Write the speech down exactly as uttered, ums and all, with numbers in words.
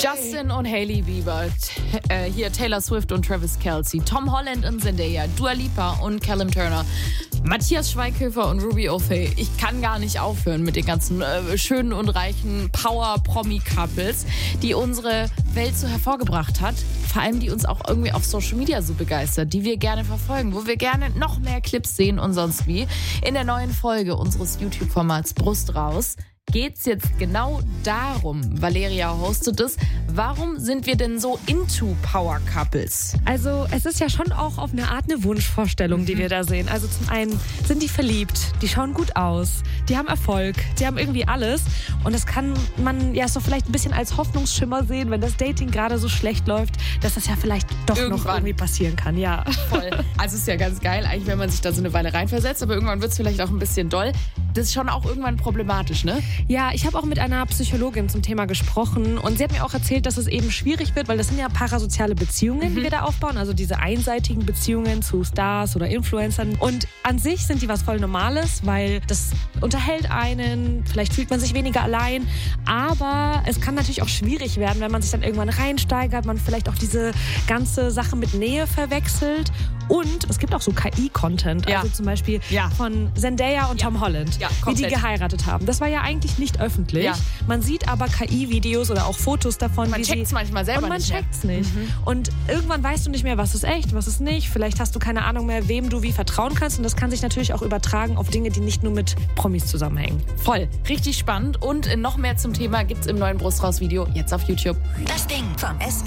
Justin und Hailey Bieber, T- äh, hier Taylor Swift und Travis Kelce, Tom Holland und Zendaya, Dua Lipa und Callum Turner, Matthias Schweighöfer und Ruby O'Fay. Ich kann gar nicht aufhören mit den ganzen äh, schönen und reichen Power-Promi-Couples, die unsere Welt so hervorgebracht hat. Vor allem, die uns auch irgendwie auf Social Media so begeistert, die wir gerne verfolgen, wo wir gerne noch mehr Clips sehen und sonst wie. In der neuen Folge unseres YouTube-Formats Brust raus geht's jetzt genau darum, Valeria hostet es, warum sind wir denn so into Power Couples? Also es ist ja schon auch auf eine Art eine Wunschvorstellung, die wir da sehen. Also zum einen sind die verliebt, die schauen gut aus, die haben Erfolg, die haben irgendwie alles. Und das kann man ja so vielleicht ein bisschen als Hoffnungsschimmer sehen, wenn das Dating gerade so schlecht läuft, dass das ja vielleicht doch Irgendwann. noch irgendwie passieren kann. Ja, Voll. Also es ist ja ganz geil, eigentlich, wenn man sich da so eine Weile reinversetzt, aber irgendwann wird es vielleicht auch ein bisschen doll. Das ist schon auch irgendwann problematisch, ne? Ja, ich habe auch mit einer Psychologin zum Thema gesprochen und sie hat mir auch erzählt, dass es eben schwierig wird, weil das sind ja parasoziale Beziehungen, mhm. die wir da aufbauen, also diese einseitigen Beziehungen zu Stars oder Influencern. Und an sich sind die was voll Normales, weil das unterhält einen, vielleicht fühlt man sich weniger allein, aber es kann natürlich auch schwierig werden, wenn man sich dann irgendwann reinsteigert, man vielleicht auch diese ganze Sache mit Nähe verwechselt. Und es gibt auch so K I-Content, Ja. also zum Beispiel Ja. von Zendaya und Ja. Tom Holland, Ja, wie die komplett. geheiratet haben. Das war ja eigentlich nicht öffentlich. Ja. Man sieht aber K I-Videos oder auch Fotos davon, Man wie checkt's sie... manchmal selber und man nicht mehr. checkt's nicht. Und irgendwann weißt du nicht mehr, was ist echt, was ist nicht. Vielleicht hast du keine Ahnung mehr, wem du wie vertrauen kannst. Und das kann sich natürlich auch übertragen auf Dinge, die nicht nur mit Promis zusammenhängen. Voll. Richtig spannend. Und noch mehr zum Thema gibt's im neuen Brustraus-Video jetzt auf YouTube. Das Ding vom S